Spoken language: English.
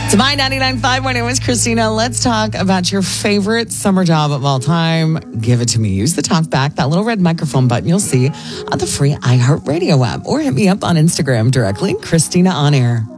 It's my 99.5. My name is Christina. Let's talk about your favorite summer job of all time. Give it to me. Use the talkback, that little red microphone button you'll see on the free iHeartRadio app, or hit me up on Instagram directly, Christina On Air.